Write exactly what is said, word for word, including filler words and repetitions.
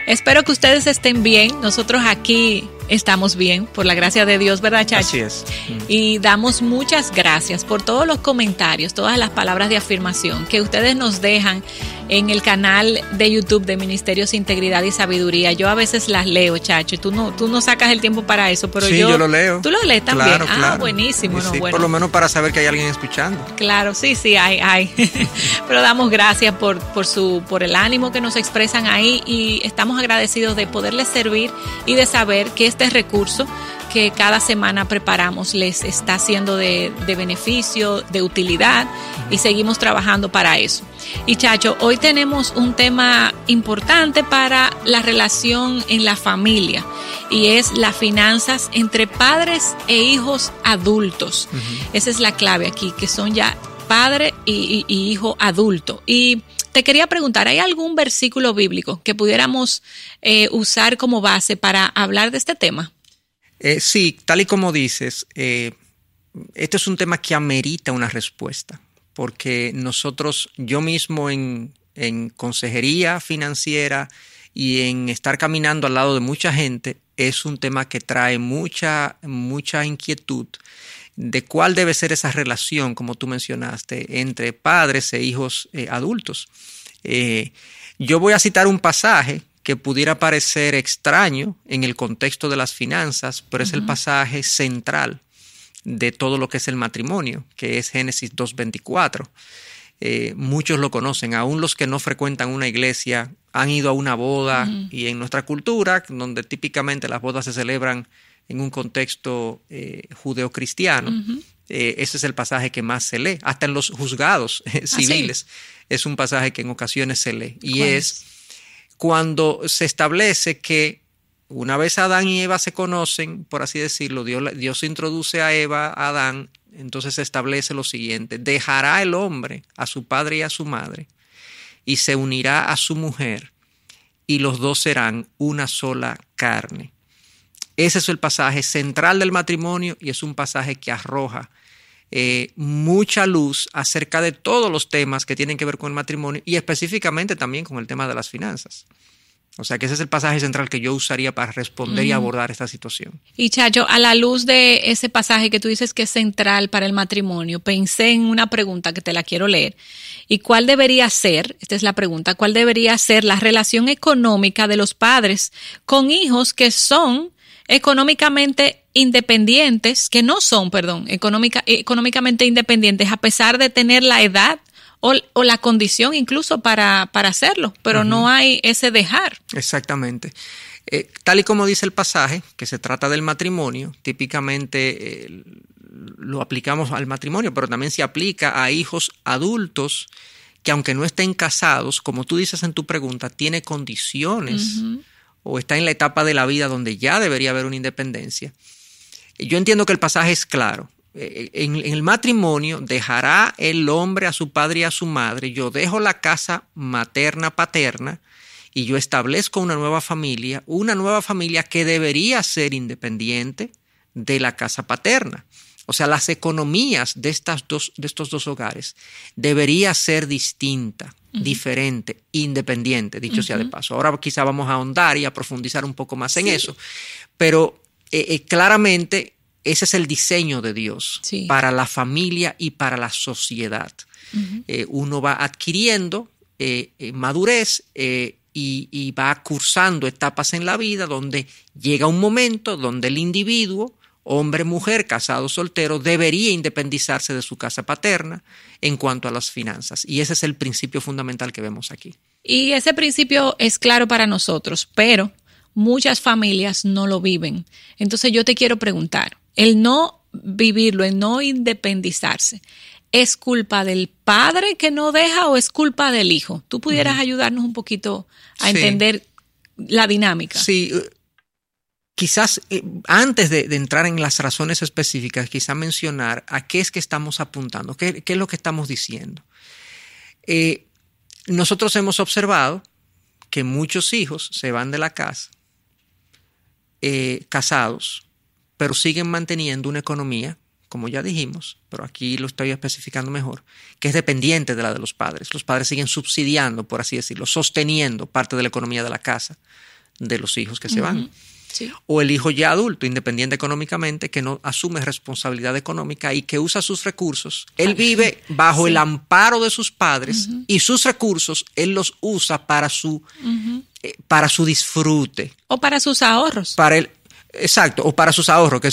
Espero que ustedes estén bien. Nosotros aquí estamos bien, por la gracia de Dios, ¿verdad, Chacho? Así es. Mm. Y damos muchas gracias por todos los comentarios, todas las palabras de afirmación que ustedes nos dejan en el canal de YouTube de Ministerios Integridad y Sabiduría. Yo a veces las leo, Chacho, y tú no, tú no sacas el tiempo para eso, pero sí, yo... yo lo leo. ¿Tú lo lees también? Claro, ah, claro. buenísimo. Sí, no, sí, bueno. Por lo menos para saber que hay alguien escuchando. Claro, sí, sí, hay, hay. Pero damos gracias por, por, su, por el ánimo que nos expresan ahí y estamos agradecidos de poderles servir y de saber que este recurso que cada semana preparamos les está siendo de, de beneficio, de utilidad, y seguimos trabajando para eso. Y Chacho, hoy tenemos un tema importante para la relación en la familia y es las finanzas entre padres e hijos adultos. Uh-huh. Esa es la clave aquí, que son ya padre y, y, y hijo adulto. Y te quería preguntar, ¿hay algún versículo bíblico que pudiéramos eh, usar como base para hablar de este tema? Eh, sí, tal y como dices, eh, este es un tema que amerita una respuesta, porque nosotros, yo mismo en, en consejería financiera y en estar caminando al lado de mucha gente, es un tema que trae mucha, mucha inquietud de cuál debe ser esa relación, como tú mencionaste, entre padres e hijos eh, adultos. Eh, yo voy a citar un pasaje que pudiera parecer extraño en el contexto de las finanzas, pero uh-huh. es el pasaje central de todo lo que es el matrimonio, que es Génesis dos veinticuatro. Eh, muchos lo conocen, aún los que no frecuentan una iglesia han ido a una boda, uh-huh. y en nuestra cultura, donde típicamente las bodas se celebran en un contexto eh, judeocristiano, uh-huh. eh, ese es el pasaje que más se lee, hasta en los juzgados eh, civiles. ¿Ah, sí? Es un pasaje que en ocasiones se lee, y es, es cuando se establece que una vez Adán y Eva se conocen, por así decirlo, Dios, Dios introduce a Eva, a Adán, entonces se establece lo siguiente: dejará el hombre a su padre y a su madre y se unirá a su mujer y los dos serán una sola carne. Ese es el pasaje central del matrimonio y es un pasaje que arroja eh, mucha luz acerca de todos los temas que tienen que ver con el matrimonio y específicamente también con el tema de las finanzas. O sea que ese es el pasaje central que yo usaría para responder mm. y abordar esta situación. Y Chacho, a la luz de ese pasaje que tú dices que es central para el matrimonio, pensé en una pregunta que te la quiero leer. ¿Y cuál debería ser, esta es la pregunta, cuál debería ser la relación económica de los padres con hijos que son económicamente independientes, que no son, perdón, económica, económicamente independientes a pesar de tener la edad o, o la condición incluso para, para hacerlo, pero uh-huh. no hay ese dejar? Exactamente. Eh, tal y como dice el pasaje, que se trata del matrimonio, típicamente eh, lo aplicamos al matrimonio, pero también se aplica a hijos adultos que, aunque no estén casados, como tú dices en tu pregunta, tiene condiciones uh-huh. o está en la etapa de la vida donde ya debería haber una independencia. Yo entiendo que el pasaje es claro. En, en el matrimonio dejará el hombre a su padre y a su madre. Yo dejo la casa materna, paterna, y yo establezco una nueva familia, una nueva familia que debería ser independiente de la casa paterna. O sea, las economías de, estas dos, de estos dos hogares debería ser distinta, uh-huh. diferente, independiente, dicho uh-huh. sea de paso. Ahora quizá vamos a ahondar y a profundizar un poco más en sí. eso, pero eh, eh, claramente ese es el diseño de Dios sí. para la familia y para la sociedad. Uh-huh. Eh, uno va adquiriendo eh, eh, madurez eh, y, y va cursando etapas en la vida donde llega un momento donde el individuo, hombre, mujer, casado, soltero, debería independizarse de su casa paterna en cuanto a las finanzas. Y ese es el principio fundamental que vemos aquí. Y ese principio es claro para nosotros, pero muchas familias no lo viven. Entonces yo te quiero preguntar, el no vivirlo, el no independizarse, ¿es culpa del padre que no deja o es culpa del hijo? ¿Tú pudieras uh-huh. ayudarnos un poquito a sí. entender la dinámica? Sí, quizás eh, antes de, de entrar en las razones específicas, quizás mencionar a qué es que estamos apuntando, qué, qué es lo que estamos diciendo. Eh, nosotros hemos observado que muchos hijos se van de la casa eh, casados, pero siguen manteniendo una economía, como ya dijimos, pero aquí lo estoy especificando mejor, que es dependiente de la de los padres. Los padres siguen subsidiando, por así decirlo, sosteniendo parte de la economía de la casa. de los hijos que uh-huh. se van. Sí. O el hijo ya adulto, independiente económicamente, que no asume responsabilidad económica y que usa sus recursos. Él vive bajo sí. el amparo de sus padres uh-huh. y sus recursos él los usa para su, uh-huh. eh, para su disfrute. O para sus ahorros. Para él, exacto, o para sus ahorros, que